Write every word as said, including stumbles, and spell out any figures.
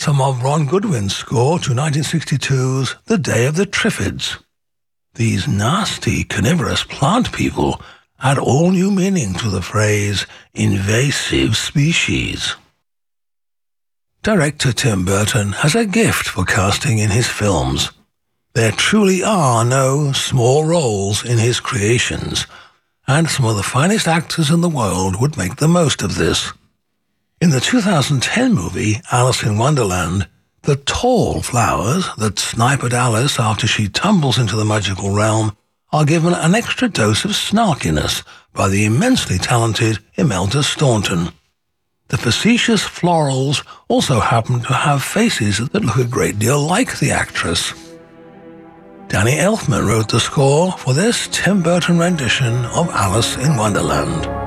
some of Ron Goodwin's score to nineteen sixty-two's The Day of the Triffids. These nasty, carnivorous plant people add all new meaning to the phrase invasive species. Director Tim Burton has a gift for casting in his films. There truly are no small roles in his creations, and some of the finest actors in the world would make the most of this. In the two thousand ten movie Alice in Wonderland, the tall flowers that snipe at Alice after she tumbles into the magical realm are given an extra dose of snarkiness by the immensely talented Imelda Staunton. The facetious florals also happen to have faces that look a great deal like the actress. Danny Elfman wrote the score for this Tim Burton rendition of Alice in Wonderland.